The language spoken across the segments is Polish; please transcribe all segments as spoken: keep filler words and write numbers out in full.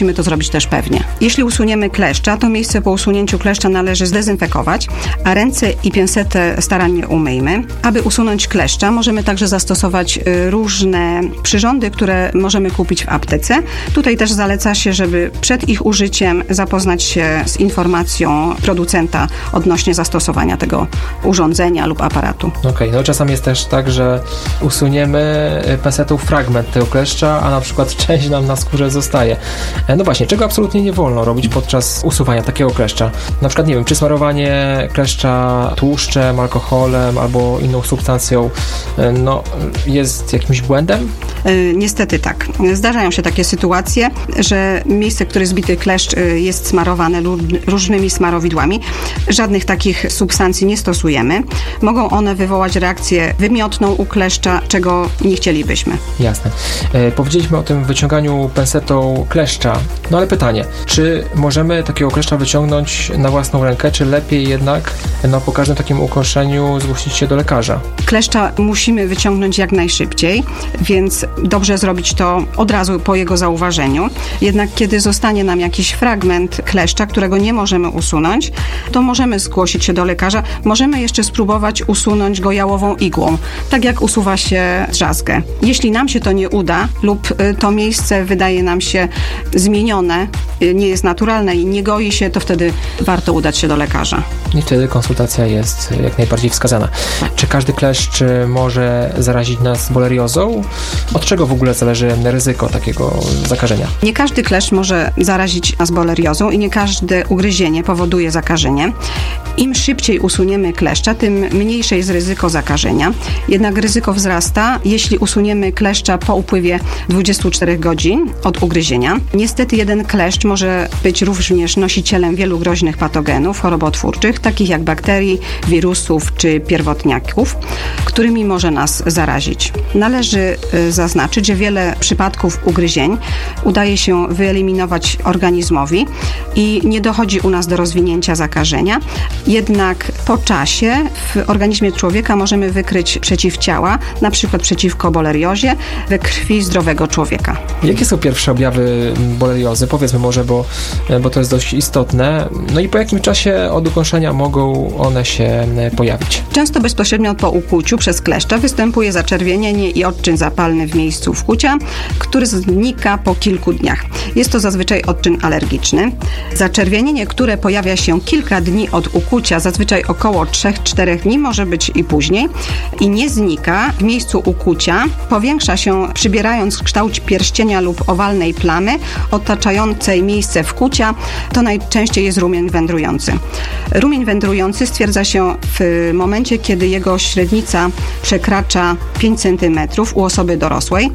musimy to zrobić też pewnie. Jeśli usuniemy kleszcza, to miejsce po usunięciu kleszcza należy zdezynfekować, a ręce i pinsetę starannie umyjmy. Aby usunąć kleszcza, możemy także zastosować różne przyrządy, które możemy kupić w aptece. Tutaj też zaleca się, żeby przed ich użyciem zapoznać się z informacją producenta odnośnie zastosowania tego urządzenia lub aparatu. Okej, okay, no czasami jest też tak, że usuniemy pinsetą fragment tego kleszcza, a na przykład część nam na skórze zostaje. No właśnie, czego absolutnie nie wolno robić podczas usuwania takiego kleszcza? Na przykład, nie wiem, czy smarowanie kleszcza tłuszczem, alkoholem albo inną substancją no, jest jakimś błędem? Yy, niestety tak. Zdarzają się takie sytuacje, że miejsce, które zbity kleszcz jest smarowane różnymi smarowidłami. Żadnych takich substancji nie stosujemy. Mogą one wywołać reakcję wymiotną u kleszcza, czego nie chcielibyśmy. Jasne. E, powiedzieliśmy o tym wyciąganiu pinsetą kleszcza. No ale pytanie, czy możemy takiego kleszcza wyciągnąć na własną rękę, czy lepiej jednak no, po każdym takim ukąszeniu zgłosić się do lekarza? Kleszcza musimy wyciągnąć jak najszybciej, więc dobrze zrobić to od razu po jego zauważeniu. Jednak kiedy zostanie nam jakiś fragment kleszcza, którego nie możemy usunąć, to możemy zgłosić się do lekarza. Możemy jeszcze spróbować usunąć go jałową igłą, tak jak usuwa się drzazgę. Jeśli nam się to nie uda lub to miejsce wydaje nam się zmienione, nie jest naturalne i nie goi się, to wtedy warto udać się do lekarza. I wtedy konsultacja jest jak najbardziej wskazana. Czy każdy kleszcz może zarazić nas boleriozą? Od czego w ogóle zależy ryzyko takiego zakażenia? Nie każdy kleszcz może zarazić nas boleriozą i nie każde ugryzienie powoduje zakażenie. Im szybciej usuniemy kleszcza, tym mniejsze jest ryzyko zakażenia. Jednak ryzyko wzrasta, jeśli usuniemy kleszcza po upływie dwudziestu czterech godzin od ugryzienia. Niestety jeden kleszcz może być również nosicielem wielu groźnych patogenów chorobotwórczych, takich jak bakterii, wirusów czy pierwotniaków, którymi może nas zarazić. Należy zaznaczyć, że wiele przypadków ugryzień udaje się wyeliminować organizmowi i nie dochodzi u nas do rozwinięcia zakażenia. Jednak po czasie w organizmie człowieka możemy wykryć przeciwciała, na przykład przeciwko boleriozie we krwi zdrowego człowieka. Jakie są pierwsze objawy boleriozy? Powiedzmy może, bo, bo to jest dość istotne. No i po jakim czasie od ukąszenia mogą one się pojawić? Często bezpośrednio po ukłuciu przez kleszcza występuje zaczerwienienie i odczyn zapalny w miejscu wkłucia, który znika po kilku dniach. Jest to zazwyczaj odczyn alergiczny. Zaczerwienienie, które pojawia się kilka dni od ukłucia, zazwyczaj około trzy do czterech dni, może być i później, i nie znika w miejscu ukłucia, powiększa się, przybierając kształt pierścienia lub owalnej plamy otaczającej miejsce wkłucia. To najczęściej jest rumień wędrujący. Rumień wędrujący stwierdza się w momencie, kiedy jego średnica przekracza pięć centymetrów u osoby dorosłej.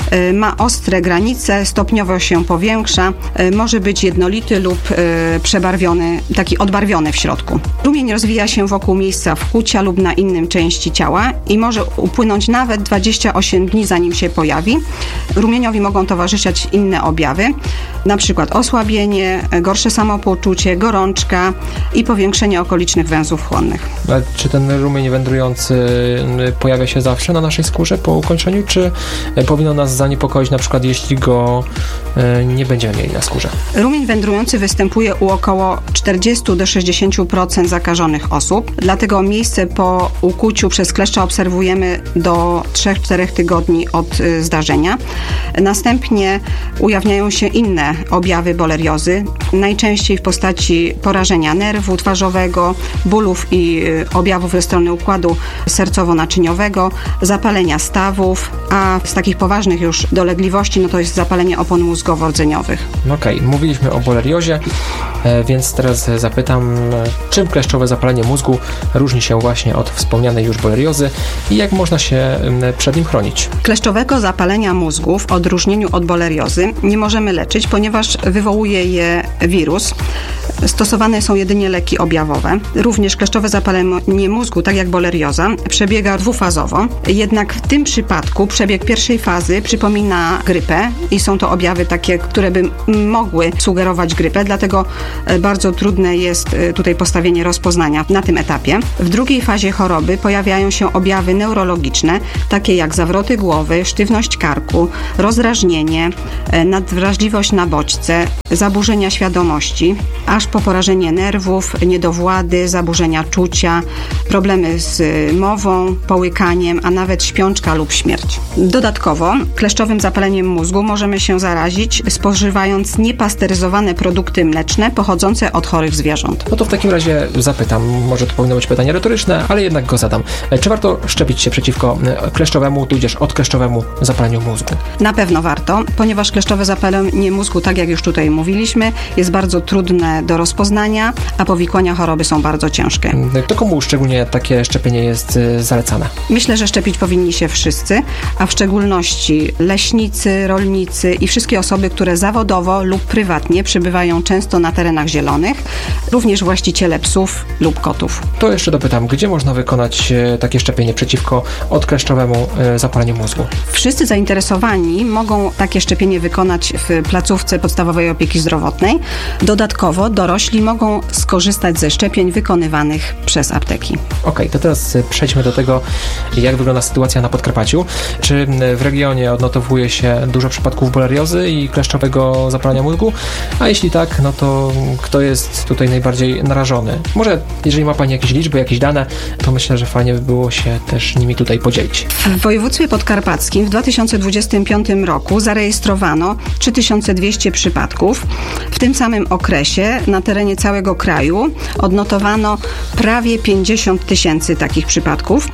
Ma ostre granice, stopniowo się powiększa, może być jednolity lub przebarwiony, taki odbarwiony w środku. Rumień rozwija się wokół miejsca wkłucia lub na innym części ciała i może upłynąć nawet dwadzieścia osiem dni, zanim się pojawi. Rumieniowi mogą towarzyszyć inne objawy, na przykład osłabienie, gorsze samopoczucie, gorączka i powiększenie okolicznych węzłów chłonnych. A czy ten rumień wędrujący pojawia się zawsze na naszej skórze po ukończeniu, czy powinno nas zaniepokoić na przykład, jeśli go nie będziemy mieli na skórze? Rumień wędrujący występuje u około czterdzieści do sześćdziesięciu procent zakażonych osób, dlatego miejsce po ukłuciu przez kleszcza obserwujemy do trzech do czterech tygodni od zdarzenia. Następnie ujawniają się inne objawy boleriozy, najczęściej w postaci porażenia nerwu twarzowego, bólów i objawów ze strony układu sercowo-naczyniowego, zapalenia stawów, a z takich poważnych już dolegliwości no to jest zapalenie opon mózgowo-rdzeniowych. Okej, okay, mówiliśmy o boleriozie, więc teraz zapytam, czym kleszczowe zapalenie mózgu różni się właśnie od wspomnianej już boleriozy i jak można się przed nim chronić? Kleszczowego zapalenia mózgu w odróżnieniu od boleriozy nie możemy leczyć, ponieważ wywołuje je wirus. Stosowane są jedynie leki objawowe. Również kleszczowe zapalenie mózgu, tak jak bolerioza, przebiega dwufazowo. Jednak w tym przypadku przebieg pierwszej fazy przypomina grypę i są to objawy takie, które by mogły sugerować grypę, dlatego bardzo trudne jest tutaj postawienie rozpoznania na tym etapie. W drugiej fazie choroby pojawiają się objawy neurologiczne, takie jak zawroty głowy, sztywność karku, rozdrażnienie, nadwrażliwość na bodźce, zaburzenia świadomości, aż po porażenie nerwów, niedowłady, zaburzenia czucia, problemy z mową, połykaniem, a nawet śpiączka lub śmierć. Dodatkowo kleszczowym zapaleniem mózgu możemy się zarazić spożywając niepasteryzowane produkty mleczne pochodzące od chorych zwierząt. No to w takim razie zapytam, może to powinno być pytanie retoryczne, ale jednak go zadam. Czy warto szczepić się przeciwko kleszczowemu, tudzież odkleszczowemu zapaleniu mózgu? Na pewno warto, ponieważ kleszczowe zapalenie mózgu, tak jak już tutaj mówiliśmy, jest bardzo trudne do rozpoznania, a powikłania choroby są bardzo ciężkie. To komu szczególnie takie szczepienie jest zalecane? Myślę, że szczepić powinni się wszyscy, a w szczególności leśnicy, rolnicy i wszystkie osoby, które zawodowo lub prywatnie przybywają często na terenach zielonych, również właściciele psów lub kotów. To jeszcze dopytam, gdzie można wykonać takie szczepienie przeciwko odkleszczowemu zapaleniu mózgu? Wszyscy zainteresowani mogą takie szczepienie wykonać w placówce podstawowej opieki zdrowotnej. Dodatkowo dorośli mogą skorzystać ze szczepień wykonywanych przez apteki. Okej, okay, to teraz przejdźmy do tego, jak wygląda sytuacja na Podkarpaciu. Czy w regionie odnotowuje się dużo przypadków boleriozy i kleszczowego zapalenia mózgu? A jeśli tak, no to kto jest tutaj najbardziej narażony? Może jeżeli ma Pani jakieś liczby, jakieś dane, to myślę, że fajnie by było się też nimi tutaj podzielić. W województwie podkarpackim w dwa tysiące dwudziestym piątym roku zarejestrowano trzy tysiące dwieście przypadków. W tym samym okresie na terenie całego kraju odnotowano prawie pięćdziesiąt tysięcy takich przypadków.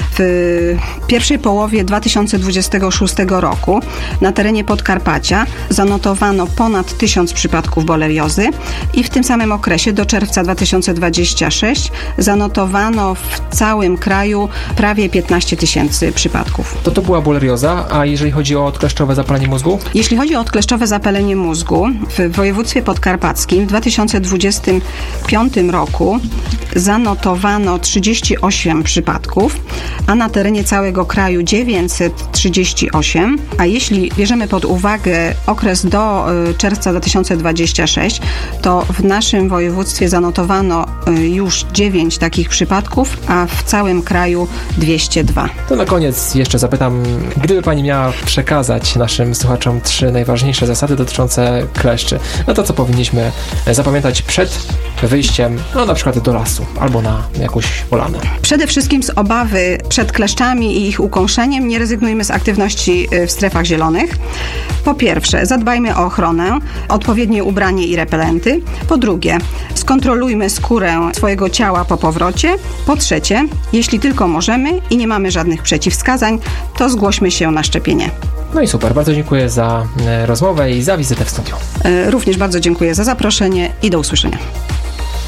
W pierwszej połowie dwa tysiące dwudziestego szóstego roku na terenie Podkarpacia zanotowano ponad tysiąc przypadków boleriozy i w tym samym okresie do czerwca dwa tysiące dwudziestego szóstego zanotowano w całym kraju prawie piętnaście tysięcy przypadków. To to była bolerioza, a jeżeli chodzi o odkleszczowe zapalenie mózgu? Jeśli chodzi o odkleszczowe zapalenie mózgu, w województwie podkarpackim w dwa tysiące dwudziestym piątym roku zanotowano trzydzieści osiem przypadków, a na terenie całego kraju dziewięćset trzydzieści osiem, a jeśli bierzemy pod uwagę okres do czerwca dwa tysiące dwudziestego szóstego, to w naszym województwie zanotowano już dziewięć takich przypadków, a w całym kraju dwieście dwa. To na koniec jeszcze zapytam, gdyby Pani miała przekazać naszym słuchaczom trzy najważniejsze zasady dotyczące kleszczy, no to co powinniśmy zapamiętać przed wyjściem, no na przykład do lasu albo na jakąś polanę? Przede wszystkim z obawy przed kleszczami i ich ukąszeniem nie rezygnujmy z aktywności w strefach zielonych. Po pierwsze, zadbajmy o ochronę, odpowiednie ubranie i repelenty. Po drugie, skontrolujmy skórę swojego ciała po powrocie. Po trzecie, jeśli tylko możemy i nie mamy żadnych przeciwwskazań, to zgłośmy się na szczepienie. No i super, bardzo dziękuję za rozmowę i za wizytę w studiu. Również bardzo dziękuję za zaproszenie i do usłyszenia.